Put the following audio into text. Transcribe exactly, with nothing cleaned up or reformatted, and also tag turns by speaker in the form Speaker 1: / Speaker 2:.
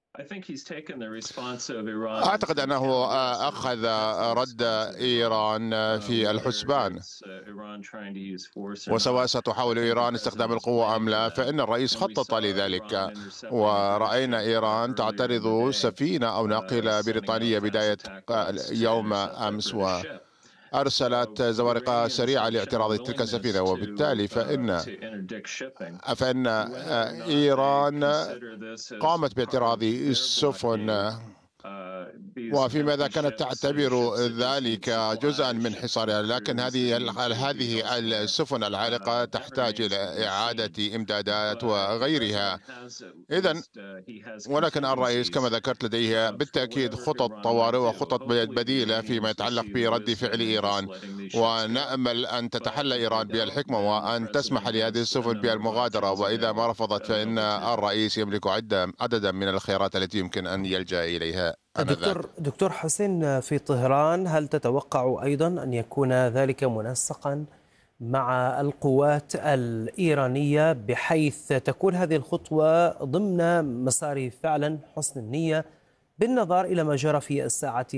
Speaker 1: أعتقد أنه أخذ رد إيران في الحسبان، وسواء ستحاول إيران استخدام القوة أم لا فإن الرئيس خطط لذلك. ورأينا إيران تعترض سفينة أو ناقلة بريطانية بداية يوم أمس، وأرسلت زوارق سريعة لاعتراض تلك السفينة، وبالتالي فإن فإن إيران قامت باعتراض السفن. وفيما إذا كانت تعتبر ذلك جزءا من حصارها، لكن هذه هذه السفن العالقة تحتاج إلى إعادة إمدادات وغيرها. إذن ولكن الرئيس كما ذكرت لديه بالتأكيد خطط طوارئ وخطط بديلة فيما يتعلق برد فعل إيران، ونأمل أن تتحلى إيران بالحكمة وأن تسمح لهذه السفن بالمغادرة، وإذا ما رفضت فإن الرئيس يملك عددا من الخيارات التي يمكن أن يلجأ إليها.
Speaker 2: دكتور دكتور حسين، في طهران هل تتوقع أيضا أن يكون ذلك منسقا مع القوات الإيرانية بحيث تكون هذه الخطوة ضمن مسار فعلا حسن النية بالنظر إلى ما جرى في الساعة